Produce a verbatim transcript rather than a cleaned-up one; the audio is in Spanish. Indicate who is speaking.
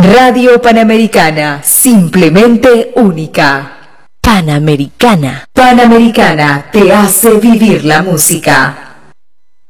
Speaker 1: Radio Panamericana, simplemente única.
Speaker 2: Panamericana.
Speaker 1: Panamericana te hace vivir la música.